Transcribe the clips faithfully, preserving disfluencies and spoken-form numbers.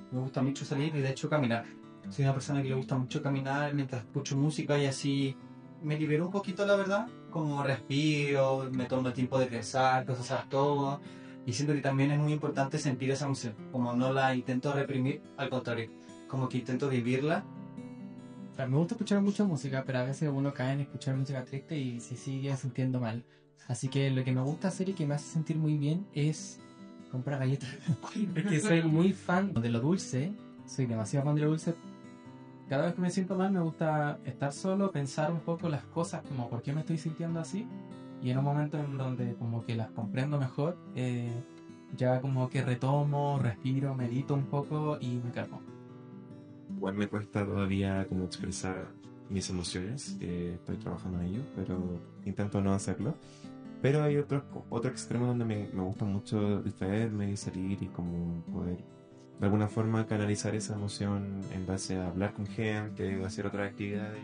Me gusta mucho salir y de hecho caminar. Soy una persona que le gusta mucho caminar mientras escucho música y así me libero un poquito, la verdad. Como respiro, me tomo el tiempo de pensar, procesar todo. Y siento que también es muy importante sentir esa emoción. Como no la intento reprimir, al contrario, como que intento vivirla. O sea, me gusta escuchar mucha música, pero a veces uno cae en escuchar música triste y se sigue sintiendo mal. Así que lo que me gusta hacer y que me hace sentir muy bien es comprar galletas. Porque soy muy fan de lo dulce, soy demasiado fan de lo dulce. Cada vez que me siento mal me gusta estar solo, pensar un poco las cosas, como por qué me estoy sintiendo así. Y en un momento en donde como que las comprendo mejor, eh, ya como que retomo, respiro, medito un poco y me calmo. Igual me cuesta todavía como expresar mis emociones, eh, estoy trabajando en ello, pero intento no hacerlo. Pero hay otro, otro extremo donde me, me gusta mucho distraerme y salir y como poder de alguna forma canalizar esa emoción en base a hablar con gente o hacer otras actividades.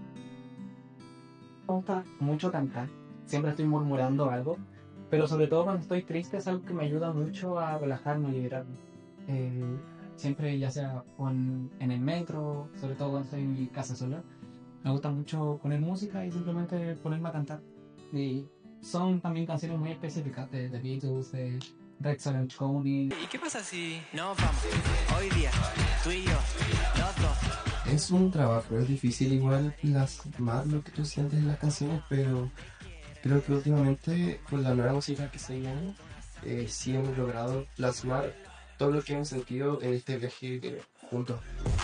Me gusta mucho cantar, siempre estoy murmurando algo, pero sobre todo cuando estoy triste es algo que me ayuda mucho a relajarme y liberarme. Eh, Siempre ya sea con- en el metro, sobre todo cuando estoy en mi casa sola, me gusta mucho poner música y simplemente ponerme a cantar. Y son también canciones muy específicas de The Beatles, de Red Hot and Chili. ¿Y qué pasa si nos vamos hoy día, tú y yo, los dos? Es un trabajo, es difícil igual plasmar lo que tú sientes en las canciones, pero creo que últimamente con la nueva música que se viene, eh, sí hemos logrado plasmar todo lo que hemos sentido en este viaje juntos.